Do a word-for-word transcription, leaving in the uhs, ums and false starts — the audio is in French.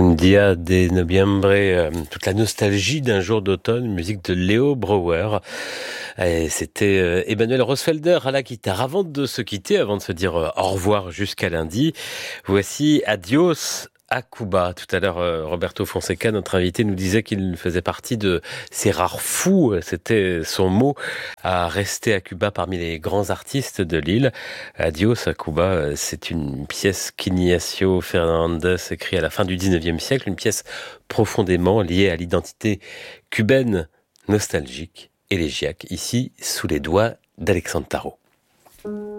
Un dia de noviembre, euh, toute la nostalgie d'un jour d'automne, musique de Léo Brouwer. Et c'était euh, Emmanuel Rosfelder à la guitare. Avant de se quitter, avant de se dire euh, au revoir jusqu'à lundi, voici Adios à Cuba. Tout à l'heure, euh, Roberto Fonseca, notre invité, nous disait qu'il faisait partie de ces rares fous, c'était son mot, à rester à Cuba parmi les grands artistes de l'île. Adios à Cuba, c'est une pièce qu'Ignacio Fernandez écrit à la fin du dix-neuvième siècle, une pièce profondément liée à l'identité cubaine, nostalgique, élégiaque, ici sous les doigts d'Alexandre Tarot.